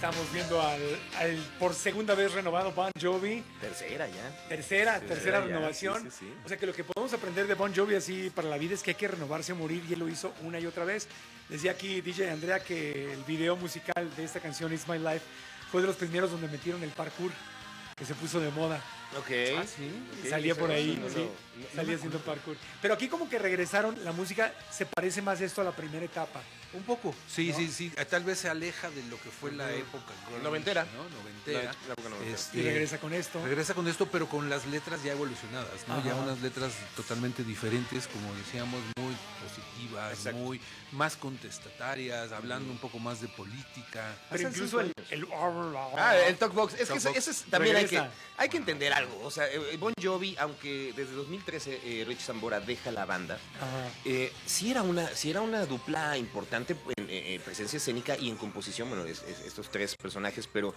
Estamos viendo al por segunda vez renovado Bon Jovi. Tercera ya. Tercera ya, renovación. sí. O sea que lo que podemos aprender de Bon Jovi así para la vida es que hay que renovarse o morir, y él lo hizo una y otra vez. Decía aquí DJ Andrea que el video musical de esta canción It's My Life fue de los primeros donde metieron el parkour, que se puso de moda. Ok. Sí. Ok, Salía por ahí, no, sí, salía haciendo parkour. Pero aquí como que regresaron, la música se parece más esto a la primera etapa. Un poco. Sí, ¿no? sí. Tal vez se aleja de lo que fue la época grunge, Noventera. ¿no? Noventera. La época noventera. Y regresa con esto. Regresa con esto, pero con las letras ya evolucionadas, ¿no? Ajá. Ya unas letras totalmente diferentes, como decíamos, muy positivas, Exacto. muy más contestatarias, hablando un poco más de política. Pero Hace incluso 5 el el Talkbox. Es que Talkbox. ese es, también Regresa. hay que entender algo. O sea, Bon Jovi, aunque desde 2013 Rich Sambora deja la banda, Ajá. sí era una dupla importante en presencia escénica y en composición. Bueno, estos tres personajes, pero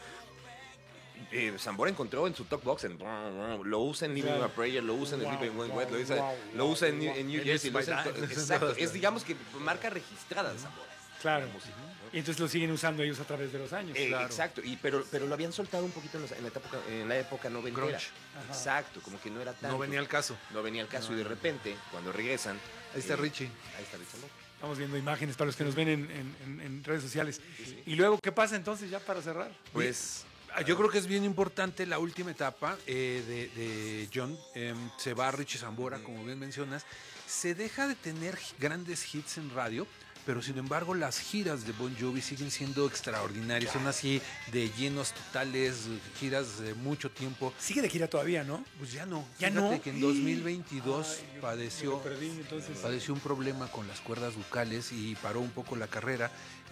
Sambora encontró en su Talkbox, lo usa en Living Claro. a Prayer, lo usa en Wow, Sleeping When wow, Wet, wow, lo usa en wow. New En Jersey. It's My Life. Exacto, es digamos que marca registrada de Sambora. Claro. La música, ¿no? Y entonces lo siguen usando ellos a través de los años. Claro. Exacto, pero lo habían soltado un poquito en la época noventera. Grunge. Ajá. Exacto, como que no era tanto. No venía al caso. No venía al caso, y de repente, cuando regresan... Ahí está Richie. Ahí está Richie Sambora. Estamos viendo imágenes para los que nos ven en redes sociales. Y luego, ¿qué pasa entonces ya para cerrar? Pues... Yo creo que es bien importante la última etapa de John. Se va Richie Sambora, como bien mencionas. Se deja de tener grandes hits en radio, pero sin embargo las giras de Bon Jovi siguen siendo extraordinarias. Son así de llenos totales, giras de mucho tiempo. Sigue de gira todavía, ¿no? Pues ya no. ¿Ya Fíjate no? que en 2022 Ay, yo padeció, lo perdí, entonces. padeció un problema con las cuerdas vocales y paró un poco la carrera.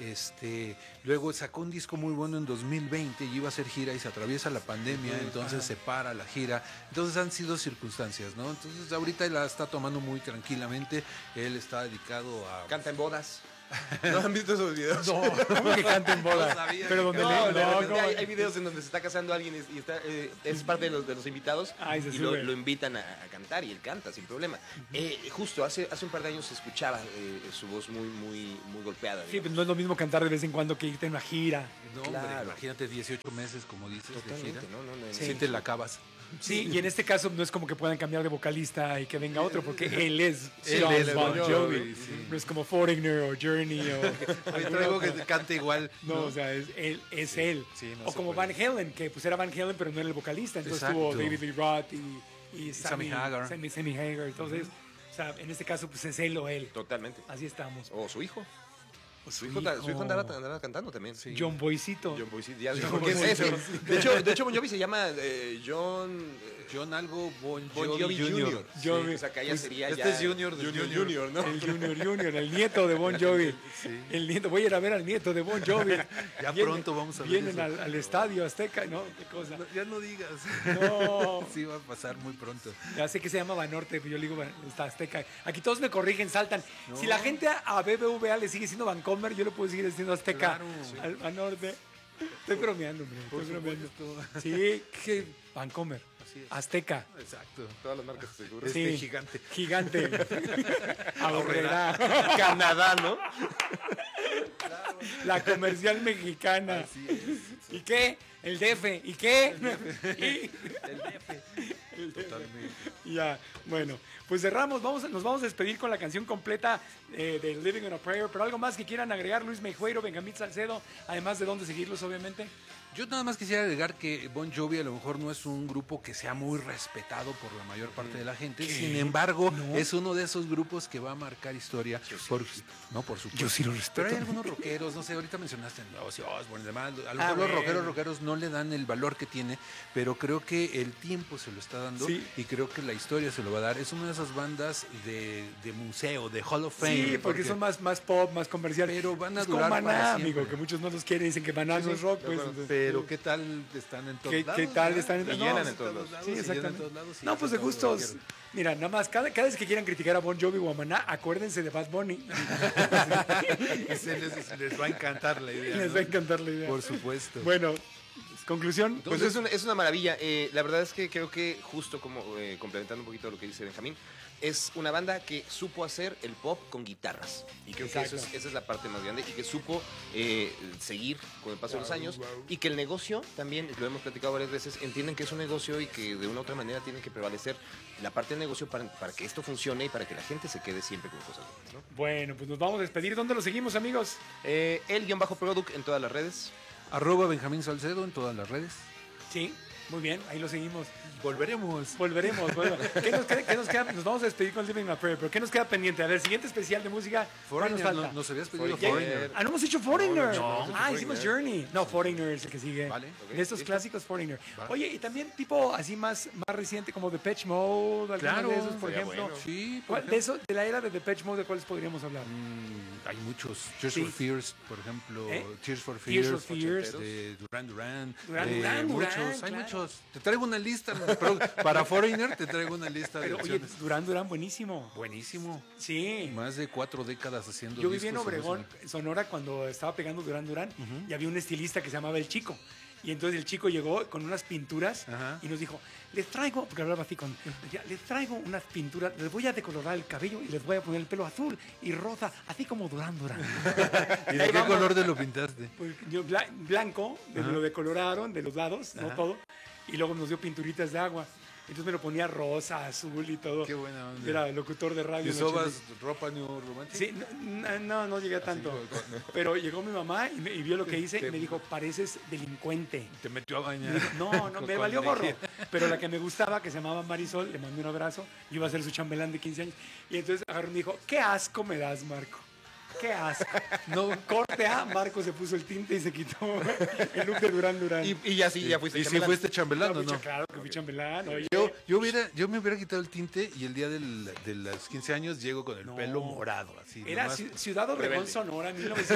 Luego sacó un disco muy bueno en 2020 y iba a hacer gira y se atraviesa la pandemia, entonces se para la gira. Entonces han sido circunstancias, ¿no? Entonces ahorita la está tomando muy tranquilamente. Él está dedicado a... Canta en bodas. ¿No han visto esos videos? No, ¿cómo que canta en boda? No sabía. Pero donde No, le... de No, repente ¿cómo? hay videos en donde se está casando alguien y está, es parte de los invitados Ay, se y sube. lo invitan a cantar y él canta sin problema. Justo hace un par de años se escuchaba su voz muy golpeada. Sí, digamos. pues no es lo mismo cantar de vez en cuando que irte en una gira. No, Claro. hombre, imagínate 18 meses, como dices, de Totalmente, gira. no, Sí, te la acabas. Sí, y en este caso no es como que puedan cambiar de vocalista y que venga otro, porque él es Él John es Bon Bon Jovi. Jovi, sí. No es como Foreigner o Journey o... Ahí traigo que cante igual. No, o sea, es él. Es él. sí, no o se como puede. Van Halen, que pues era Van Halen, pero no era el vocalista. Entonces Exacto. tuvo David Lee Roth y Sammy Hagar. Sammy Hagar. Entonces, o sea, en este caso, pues es él o él. Totalmente. Así estamos. O su hijo. Su Su hijo andaba cantando también. Sí. John Boycito. John Boyce, ya John porque es Boyce. ese. De hecho, Bon Jovi se llama John algo Bon Bon Jovi, Jovi Jr. Jovi. O sea, que ya sería Este ya... es Junior de Junior. ¿no? El Junior, el nieto de Bon Jovi. El nieto, voy a ir a ver al nieto de Bon Jovi. Ya pronto vamos a ver Vienen eso. al estadio Azteca, ¿no? ¿Qué cosa? Ya no digas. No. Sí, va a pasar muy pronto. Ya sé que se llama Banorte, pero yo le digo está Azteca. Aquí todos me corrigen, saltan. Si la gente a BBVA le sigue diciendo Vancomer, yo le puedo seguir diciendo Azteca. Claro. Al Banorte. Estoy bromeando, hombre. Estoy bromeando. Sí, que Vancomer. Así es. Azteca. Exacto. Todas las marcas seguras. Sí. Gigante. Gigante. Ahorrera. Canadá, ¿no? La comercial mexicana. Así es. ¿Y qué? El DF. ¿Y qué? El DF. Totalmente. Ya, bueno, pues cerramos, nos vamos a despedir con la canción completa de Living on a Prayer, pero algo más que quieran agregar, Luis Meijueiro, Benjamín Salcedo, además de dónde seguirlos, obviamente. Yo nada más quisiera agregar que Bon Jovi a lo mejor no es un grupo que sea muy respetado por la mayor parte de la gente. ¿Qué? Sin embargo, No. es uno de esos grupos que va a marcar historia. Por supuesto. Yo sí lo respeto. Pero hay algunos rockeros, no sé, ahorita mencionaste a Ozzy Osbourne y demás. A lo Ah, mejor los bueno. rockeros no le dan el valor que tiene, pero creo que el tiempo se lo está dando Sí. y creo que la historia se lo va a dar. Es una de esas bandas de museo, de Hall of Fame. Sí, porque son más pop, más comercial. Pero van a es como durar Maná, para siempre. amigo, que muchos no los quieren, dicen que Maná no es rock, pues. entonces, Pero ¿qué tal están en todos ¿Qué- lados? qué tal ¿verdad? están en- Y no, llenan en todos lados. Sí, y llenan en exactamente. todos lados, y No, pues de todo lo gustos. quieren. Mira, nada más, cada vez que quieran criticar a Bon Jovi o a Maná, acuérdense de Bad Bunny. Les va a encantar la idea. Les ¿no? va a encantar la idea. Por supuesto. Bueno, Conclusión. Pues es una maravilla. La verdad es que creo que justo como complementando un poquito lo que dice Benjamín, es una banda que supo hacer el pop con guitarras. Y creo que esa es la parte más grande. Y que supo seguir con el paso de los años. Y que el negocio también, lo hemos platicado varias veces, entienden que es un negocio y que de una u otra manera tiene que prevalecer la parte del negocio para que esto funcione y para que la gente se quede siempre con cosas buenas, ¿no? Bueno, pues nos vamos a despedir. ¿Dónde lo seguimos, amigos? El_product en todas las redes. @Benjamín Salcedo en todas las redes. Sí, muy bien, ahí lo seguimos. Volveremos. Volveremos. ¿Qué nos queda? Nos vamos a despedir con Living a Prayer, pero ¿qué nos queda pendiente? A ver, siguiente especial de música. ¿Cuál nos Foreigner, falta? nos habías pedido Foreigner. Foreigner. Ah, no hemos hecho Foreigner. No, Hicimos Journey. No, Foreigner es el que sigue. Vale. De estos listo. clásicos, Foreigner. Vale. Oye, y también tipo así más reciente, como Depeche Mode, algunos de esos, por sería ejemplo. bueno. Sí, ¿Cuál- de, eso, de la era de Depeche Mode, ¿de cuáles podríamos hablar? hay muchos. Tears Sí. for Fears, por ejemplo. ¿Eh? Tears for Tears Fears. for Fears. De Duran Duran. Duran, muchos, hay claro. muchos. Te traigo una lista. Pero para Foreigner te traigo una lista de Pero oye, opciones. Duran, buenísimo. Buenísimo. Sí. Más de 4 décadas haciendo Yo viví en discos Obregón, Sonora, cuando estaba pegando Duran y había un estilista que se llamaba El Chico. Y entonces el chico llegó con unas pinturas Ajá. y nos dijo, les traigo, porque hablaba así decía, les traigo unas pinturas, les voy a decolorar el cabello y les voy a poner el pelo azul y rosa, así como Duran. ¿Y de Ahí qué vamos. color te lo pintaste? Pues, blanco, lo decoloraron de los lados, no todo, y luego nos dio pinturitas de agua. Entonces me lo ponía rosa, azul y todo. Qué buena onda. Era locutor de radio. ¿Y en sobas 80. ropa New Romantic? Sí, no llegué a tanto. Pero llegó mi mamá y vio lo que hice y me dijo, pareces delincuente. Te metió a bañar. No, me Con valió gorro. lejía. Pero la que me gustaba, que se llamaba Marisol, le mandé un abrazo. Yo iba a ser su chambelán de 15 años. Y entonces agarró y me dijo, qué asco me das, Marco. Qué asco. No, corte A, Marco se puso el tinte y se quitó el look de Duran. Y ya sí, ya fuiste. ¿Y si chambelán. fuiste chambelán o No, no? claro que fui chambelán. Oye. Yo me hubiera quitado el tinte y el día de los 15 años llego con el No. pelo morado. Así, Era nomás. Ciudad Obregón, Sonora,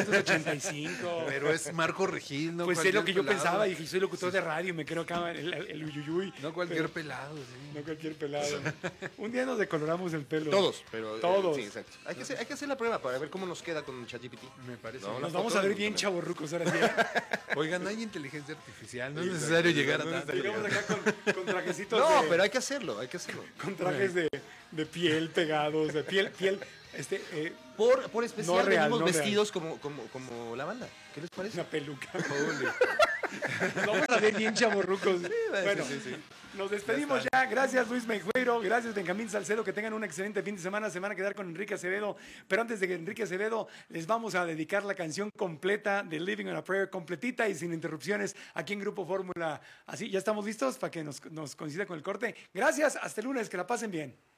1985. Pero es Marco Regil, ¿no? Pues es lo que yo cualquier pelado. pensaba y dije, soy locutor de radio y me creo acá el uyuyuy. No cualquier Pero- pelado, sí. No cualquier pelado. Un día nos decoloramos el pelo. Todos, pero. Todos. Sí, exacto. Hay que hacer la prueba para ver cómo nos queda con ChatGPT. Me parece. No, bien. Nos una vamos foto a ver de- bien chavorrucos ahora sí. Oigan, hay inteligencia artificial, no es Exacto, necesario llegar a no es tanto. Llegamos acá con trajecitos No, de, pero hay que hacerlo, hay que hacerlo. con trajes de piel pegados, de piel, Por especial No real, venimos no vestidos como la banda. ¿Qué les parece? una peluca. Nos vamos a ver bien chavorrucos. Bueno, sí. nos despedimos ya. Gracias Luis Meijueiro, gracias Benjamín Salcedo, que tengan un excelente fin de semana. Se van a quedar con Enrique Acevedo, pero antes de que Enrique Acevedo les vamos a dedicar la canción completa de Living on a Prayer, completita y sin interrupciones, aquí en Grupo Fórmula. Así, ya estamos listos para que nos coincida con el corte. Gracias, hasta el lunes, que la pasen bien.